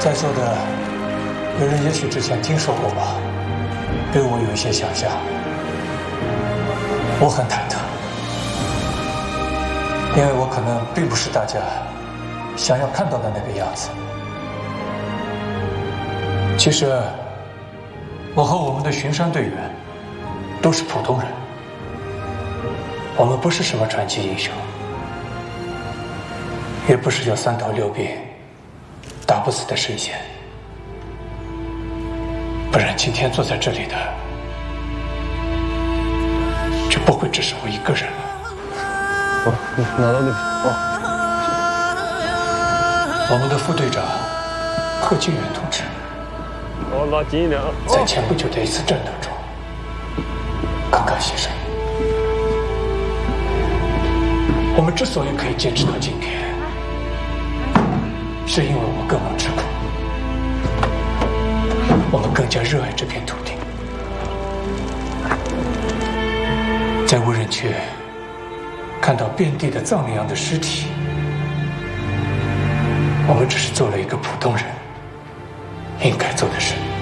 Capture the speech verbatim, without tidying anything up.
在座的有人也许之前听说过吧，对我有一些想象。我很忐忑，因为我可能并不是大家想要看到的那个样子。其实，我和我们的巡山队员都是普通人，我们不是什么传奇英雄，也不是有三头六臂打不死的神仙，不然今天坐在这里的就不会只是我一个人了。 哦，拿到那边。哦。 我们的副队长贺金元同志， 哦，拉近一点啊。 在前不久的一次战斗中刚刚牺牲。我们之所以可以坚持到今天，是因为我们更能吃苦，我们更加热爱这片土地。在无人区看到遍地的藏羚羊的尸体，我们只是做了一个普通人应该做的事。